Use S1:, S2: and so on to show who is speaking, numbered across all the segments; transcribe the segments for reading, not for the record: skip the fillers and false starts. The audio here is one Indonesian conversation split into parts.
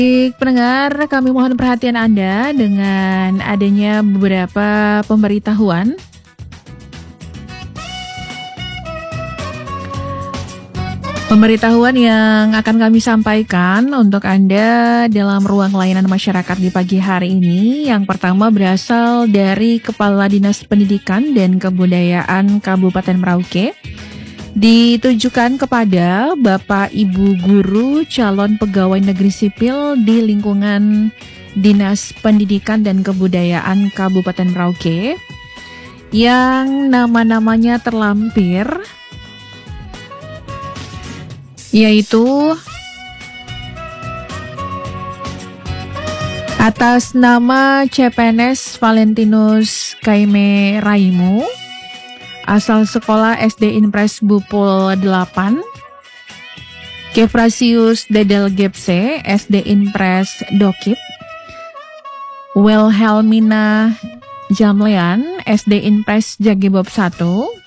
S1: Baik, pendengar, kami mohon perhatian Anda dengan adanya beberapa pemberitahuan. Pemberitahuan yang akan kami sampaikan untuk Anda dalam ruang layanan masyarakat di pagi hari ini. Yang pertama berasal dari Kepala Dinas Pendidikan dan Kebudayaan Kabupaten Merauke. Ditujukan kepada Bapak Ibu Guru calon pegawai negeri sipil di lingkungan Dinas Pendidikan dan Kebudayaan Kabupaten Merauke yang nama-namanya terlampir, yaitu atas nama CPNS Valentinus Kaime Raimu, asal sekolah SD Inpres Bupul 8, Kefrasius Dedel Gepse, SD Inpres Dokip, Wilhelmina Jamlean, SD Inpres Jagebob 1,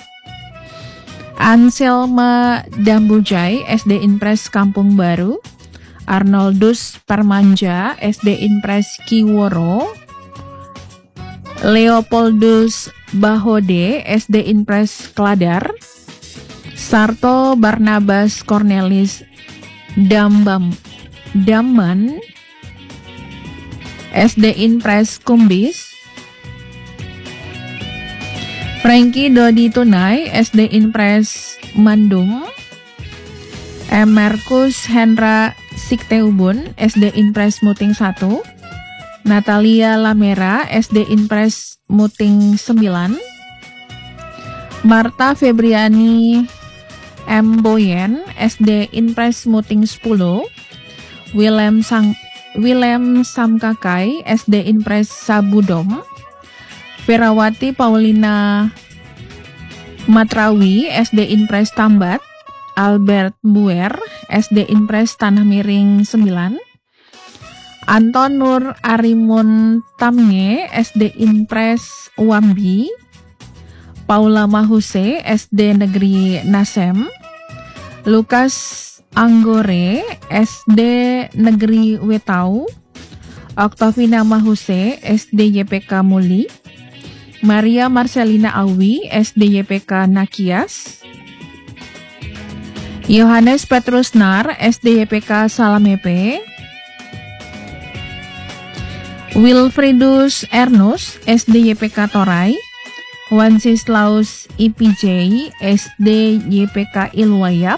S1: Anselma Dambujai, SD Inpres Kampung Baru, Arnoldus Permanja, SD Inpres Kiworo, Leopoldus Bahode, SD Inpres Kladar, Sarto Barnabas Cornelis Damman, SD Inpres Kumbis, Frankie Dodi Tunai, SD Inpres Mandung, Markus Hendra Sikteubun, SD Inpres Muting 1, Natalia Lamera, SD Inpres Muting 9, Marta Febriani M. Boyen, SD Inpres Muting 10, Willem Samkakai, SD Inpres Sabudom, Ferawati Paulina Matrawi, SD Inpres Tambat, Albert Buer, SD Inpres Tanah Miring 9, Anton Nur Arimun Tamnge, SD Inpres Wambi, Paula Mahuse, SD Negeri Nasem, Lukas Anggore, SD Negeri Wetau, Oktovina Mahuse, SD YPK Muli, Maria Marcelina Awi, SD YPK Nakias, Yohanes Petrus Nar, SD YPK Salamepe, Wilfridus Ernus, SD YPK Torai, Wenceslaus IPJ, SD YPK Ilwayap,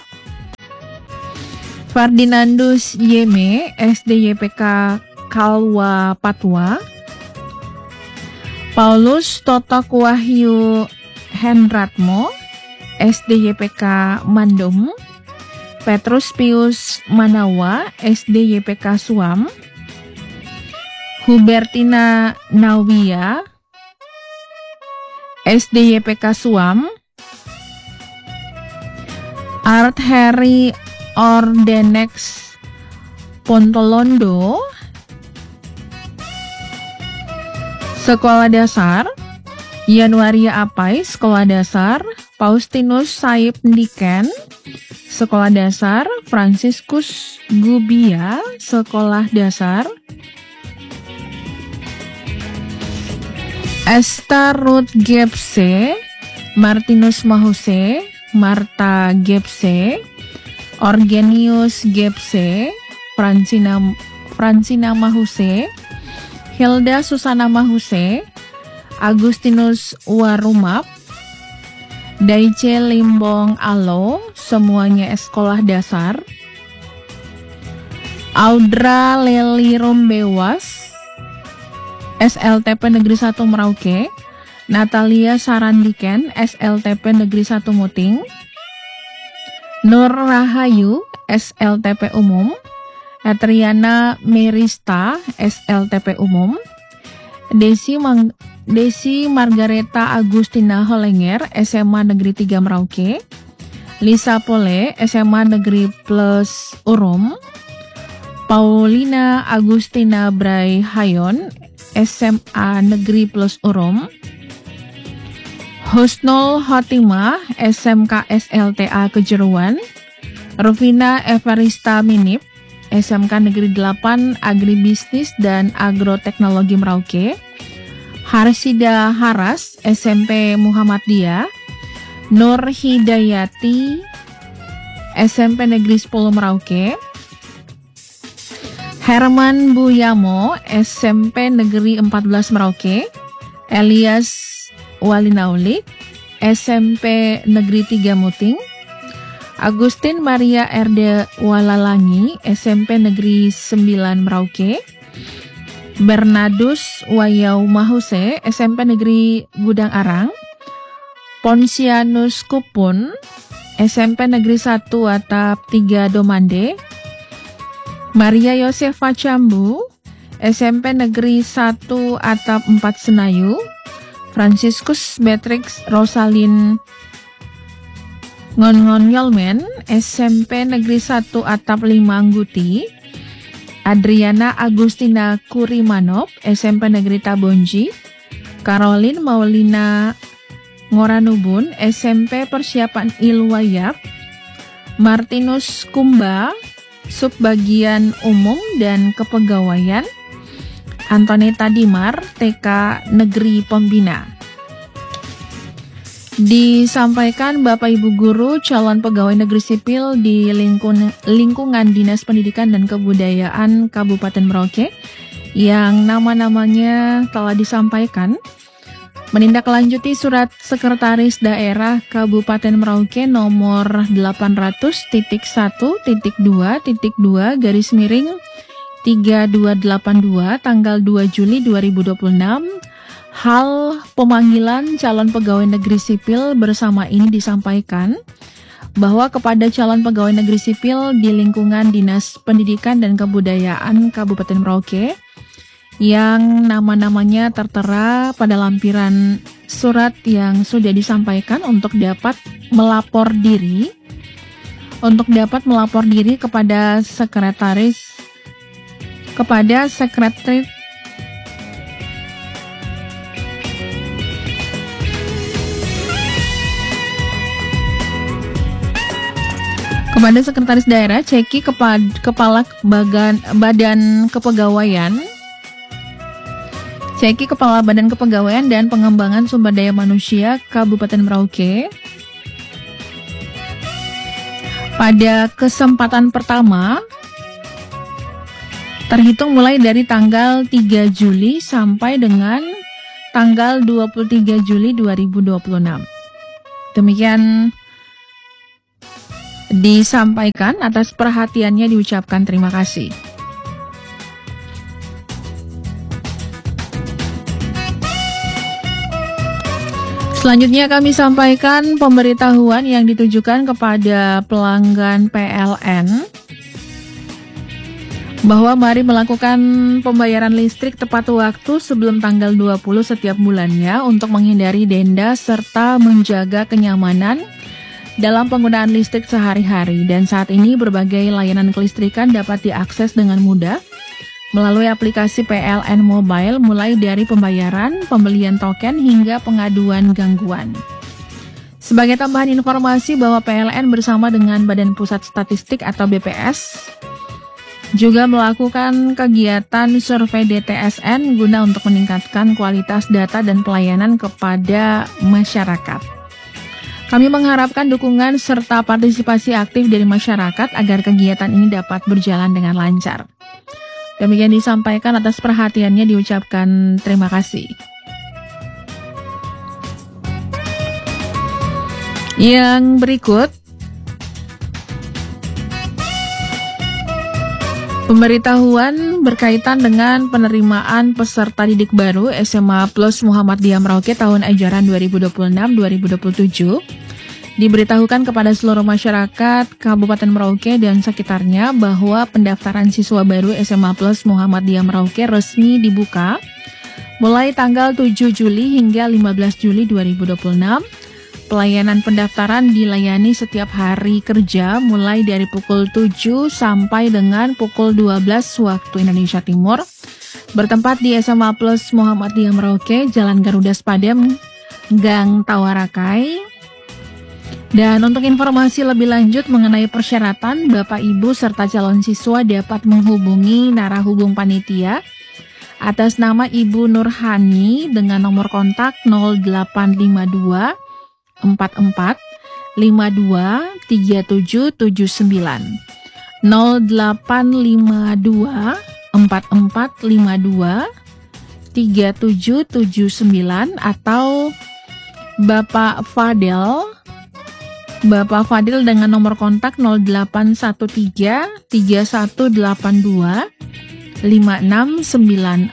S1: Ferdinandus Yeme, SD YPK Kalwa Patwa, Paulus Totok Wahyu Hendratmo, SD YPK Mandum, Petrus Pius Manawa, SD YPK Suam, Hubertina Nawia, SD YPK Suam, Art Harry Ordenex Pontolondo, Sekolah Dasar Januaria Apai, Sekolah Dasar Faustinus Saib Ndiken, Sekolah Dasar Franciscus Gubia, Sekolah Dasar Esther Ruth Gepse, Martinus Mahuse, Marta Gepse, Orgenius Gepse, Francina Mahuse, Hilda Susana Mahuse, Agustinus Warumap, Daice Limbong Alo, semuanya sekolah dasar, Audra Leli Rombewas, SLTP Negeri 1 Merauke, Natalia Sarandiken, SLTP Negeri 1 Muting, Nur Rahayu, SLTP Umum, Etriana Merista, SLTP Umum, Desi Margareta Agustina Holenger, SMA Negeri 3 Merauke, Lisa Pole, SMA Negeri Plus Urum, Paulina Agustina Bray Hayon, SMA Negeri Plus Urum, Husnul Hotimah, SMK SLTA Kejeruan, Rufina Evarista Minip, SMK Negeri 8 Agribisnis dan Agroteknologi Merauke, Harsida Haras SMP Muhammadiyah, Nur Hidayati SMP Negeri 10 Merauke, Herman Buyamo SMP Negeri 14 Merauke, Elias Walinaulik SMP Negeri 3 Muting, Agustin Maria Erde Walalangi SMP Negeri 9 Merauke, Bernardus Wayau Mahuse SMP Negeri Gudang Arang, Ponsianus Kupun SMP Negeri 1 Atap 3 Domande, Maria Yosefa Cambu SMP Negeri 1 Atap 4 Senayu, Franciscus Beatrix Rosalin Ngon Yolmen SMP Negeri 1 Atap 5 Angguti, Adriana Agustina Kurimanov SMP Negeri Tabonji, Caroline Maulina Ngoranubun SMP Persiapan Ilwayap, Martinus Kumba Subbagian Umum dan Kepegawaian, Antoneta Dimar TK Negeri Pembina. Disampaikan Bapak Ibu Guru calon pegawai negeri sipil di lingkungan Dinas Pendidikan dan Kebudayaan Kabupaten Merauke yang nama-namanya telah disampaikan menindaklanjuti surat Sekretaris Daerah Kabupaten Merauke nomor 800.1.2.2/3282 tanggal 2 Juli 2026. Hal pemanggilan calon pegawai negeri sipil bersama ini disampaikan bahwa kepada calon pegawai negeri sipil di lingkungan Dinas Pendidikan dan Kebudayaan Kabupaten Merauke yang nama-namanya tertera pada lampiran surat yang sudah disampaikan untuk dapat melapor diri kepada sekretariat Sekretaris Daerah, ceki Kepala Badan Kepegawaian dan Pengembangan Sumber Daya Manusia Kabupaten Merauke. Pada kesempatan pertama terhitung mulai dari tanggal 3 Juli sampai dengan tanggal 23 Juli 2026. Demikian disampaikan, atas perhatiannya diucapkan terima kasih. Selanjutnya kami sampaikan pemberitahuan yang ditujukan kepada pelanggan PLN bahwa mari melakukan pembayaran listrik tepat waktu sebelum tanggal 20 setiap bulannya untuk menghindari denda serta menjaga kenyamanan dalam penggunaan listrik sehari-hari. Dan saat ini berbagai layanan kelistrikan dapat diakses dengan mudah melalui aplikasi PLN Mobile, mulai dari pembayaran, pembelian token, hingga pengaduan gangguan. Sebagai tambahan informasi bahwa PLN bersama dengan Badan Pusat Statistik atau BPS juga melakukan kegiatan survei DTSN guna untuk meningkatkan kualitas data dan pelayanan kepada masyarakat. Kami mengharapkan dukungan serta partisipasi aktif dari masyarakat agar kegiatan ini dapat berjalan dengan lancar. Demikian disampaikan, atas perhatiannya diucapkan terima kasih. Yang berikut, pemberitahuan berkaitan dengan penerimaan peserta didik baru SMA Plus Muhammadiyah Merauke tahun ajaran 2026-2027. Diberitahukan kepada seluruh masyarakat Kabupaten Merauke dan sekitarnya bahwa pendaftaran siswa baru SMA Plus Muhammadiyah Merauke resmi dibuka mulai tanggal 7 Juli hingga 15 Juli 2026. Pelayanan pendaftaran dilayani setiap hari kerja mulai dari pukul 7 sampai dengan pukul 12 waktu Indonesia Timur. Bertempat di SMA Plus Muhammadiyah Merauke, Jalan Garuda Spadem, Gang Tawarakai, Dan untuk informasi lebih lanjut mengenai persyaratan, Bapak Ibu serta calon siswa dapat menghubungi narahubung panitia atas nama Ibu Nurhani dengan nomor kontak 0852 44 52 3779 0852 44 52 3779 atau Bapak Fadil dengan nomor kontak 0813 3182 5690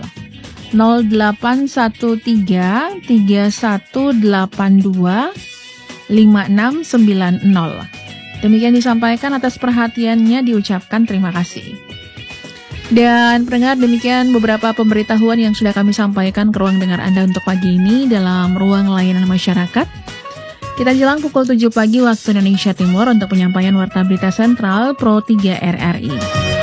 S1: 0813 3182 5690. Demikian disampaikan, atas perhatiannya diucapkan terima kasih. Dan pendengar, demikian beberapa pemberitahuan yang sudah kami sampaikan ke ruang dengar Anda untuk pagi ini dalam ruang layanan masyarakat. Kita jelang pukul 7 pagi waktu Indonesia Timur untuk penyampaian Warta Berita Sentral Pro 3 RRI.